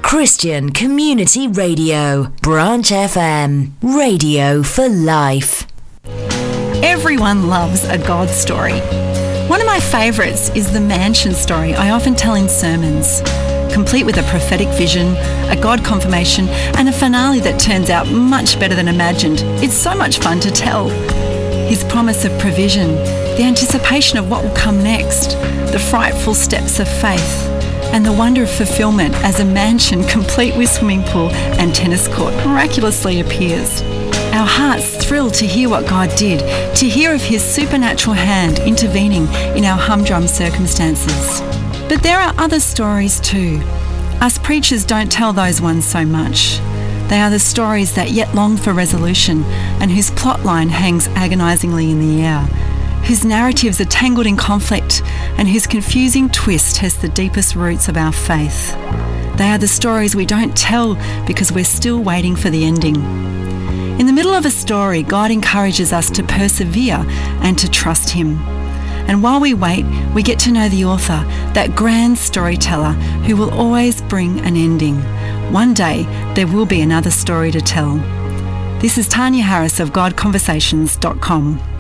Christian Community Radio, Branch FM, radio for life. Everyone loves a God story. One of my favourites is the mansion story I often tell in sermons, complete with a prophetic vision, a God confirmation, and a finale that turns out much better than imagined. It's so much fun to tell. His promise of provision, the anticipation of what will come next, the frightful steps of faith, and the wonder of fulfilment as a mansion complete with swimming pool and tennis court miraculously appears. Our hearts thrill to hear what God did, to hear of his supernatural hand intervening in our humdrum circumstances. But there are other stories too. Us preachers don't tell those ones so much. They are the stories that yet long for resolution and whose plotline hangs agonisingly in the air, whose narratives are tangled in conflict and whose confusing twist has the deepest roots of our faith. They are the stories we don't tell because we're still waiting for the ending. In the middle of a story, God encourages us to persevere and to trust him. And while we wait, we get to know the author, that grand storyteller who will always bring an ending. One day, there will be another story to tell. This is Tanya Harris of GodConversations.com.